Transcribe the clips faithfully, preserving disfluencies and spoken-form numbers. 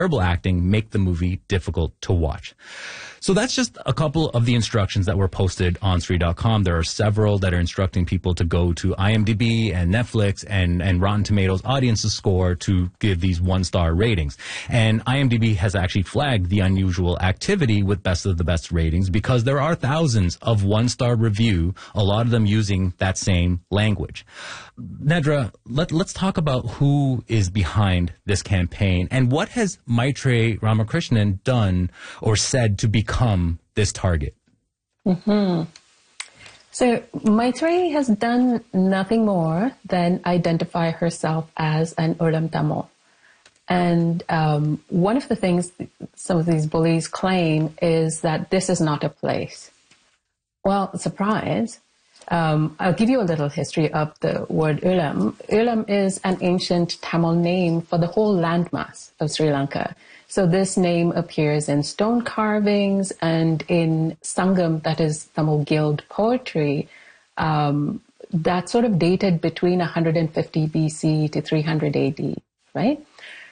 terrible acting make the movie difficult to watch. So that's just a couple of the instructions that were posted on Sri dot com. There are several that are instructing people to go to IMDb and Netflix and, and Rotten Tomatoes audiences score to give these one-star ratings. And IMDb has actually flagged the unusual activity with best of the best ratings because there are thousands of one-star review, a lot of them using that same language. Nedra, let, let's talk about who is behind this campaign and what has Maitreyi Ramakrishnan done or said to become this target? Mm-hmm. So Maitreyi has done nothing more than identify herself as an Ulam Tamil. And um, one of the things some of these bullies claim is that this is not a place. Well, surprise. Um, I'll give you a little history of the word Ulam. Ulam is an ancient Tamil name for the whole landmass of Sri Lanka. So this name appears in stone carvings and in Sangam, that is Tamil Guild poetry, um, that's sort of dated between one hundred fifty B C to three hundred A D, right?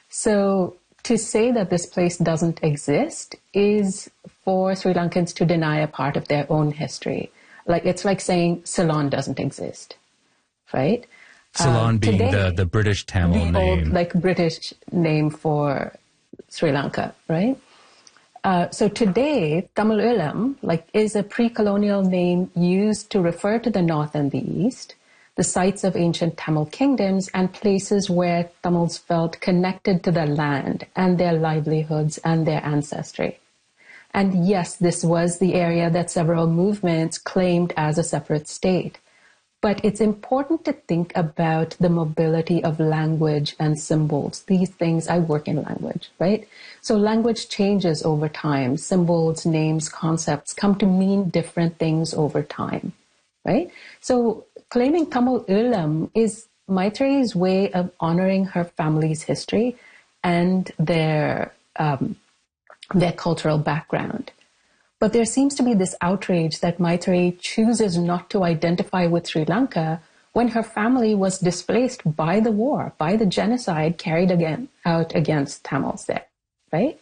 So to say that this place doesn't exist is for Sri Lankans to deny a part of their own history. Like, it's like saying Ceylon doesn't exist, right? Ceylon uh, being today, the, the British Tamil the name. Old, like, British name for Sri Lanka, right? Uh, so today, Tamil Ulam, like, is a pre-colonial name used to refer to the north and the east, the sites of ancient Tamil kingdoms and places where Tamils felt connected to their land and their livelihoods and their ancestry. And yes, this was the area that several movements claimed as a separate state. But it's important to think about the mobility of language and symbols. These things, I work in language, right? So language changes over time. Symbols, names, concepts come to mean different things over time, right? So claiming Tamil Ulam is Maitreyi's way of honoring her family's history and their um, their cultural background. But there seems to be this outrage that Maitreyi chooses not to identify with Sri Lanka when her family was displaced by the war, by the genocide carried again, out against Tamils there, right?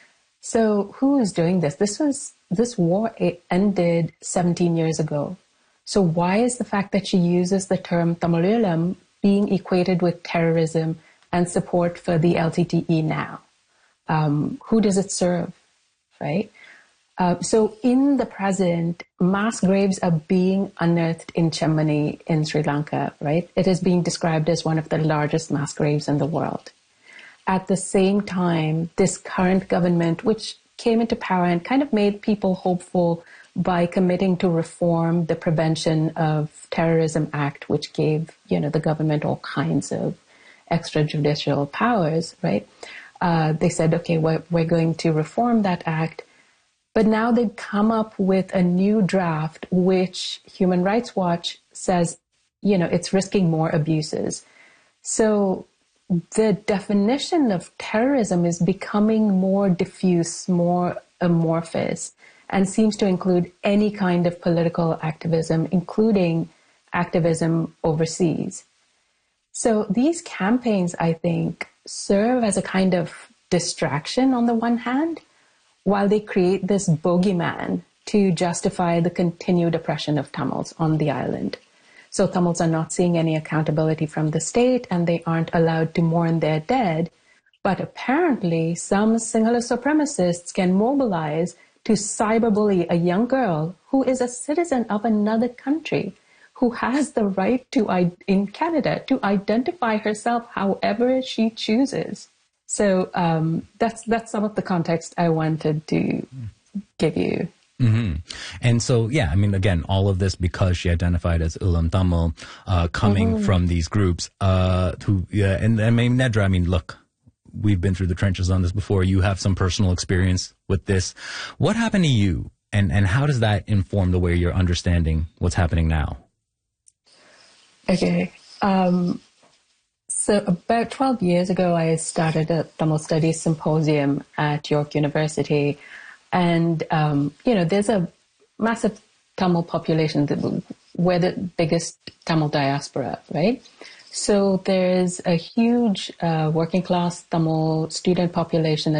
So who is doing this? This was, this war it ended seventeen years ago. So why is the fact that she uses the term Tamil Ulam being equated with terrorism and support for the L T T E now? Um, who does it serve, right? Uh, so in the present, mass graves are being unearthed in Chemmani in Sri Lanka, right? It is being described as one of the largest mass graves in the world. At the same time, this current government, which came into power and kind of made people hopeful by committing to reform the Prevention of Terrorism Act, which gave, you know, the government all kinds of extrajudicial powers, right? Uh, they said, okay, we're, we're going to reform that act. But now they've come up with a new draft, which Human Rights Watch says, you know, it's risking more abuses. So the definition of terrorism is becoming more diffuse, more amorphous, and seems to include any kind of political activism, including activism overseas. So these campaigns, I think, serve as a kind of distraction on the one hand, while they create this bogeyman to justify the continued oppression of Tamils on the island. So Tamils are not seeing any accountability from the state and they aren't allowed to mourn their dead. But apparently some Sinhala supremacists can mobilize to cyberbully a young girl who is a citizen of another country, who has the right to, in Canada, to identify herself however she chooses. So um, that's that's some of the context I wanted to give you. Mm-hmm. And so, yeah, I mean, again, all of this because she identified as Ulam Tamil, uh, coming mm-hmm. from these groups, uh, who, yeah, and I mean, Nedra, I mean, look, we've been through the trenches on this before. You have some personal experience with this. What happened to you, and, and how does that inform the way you're understanding what's happening now? Okay. Um, so about twelve years ago, I started a Tamil Studies Symposium at York University. And, um, you know, there's a massive Tamil population. We're the biggest Tamil diaspora, right? So there's a huge uh, working class Tamil student population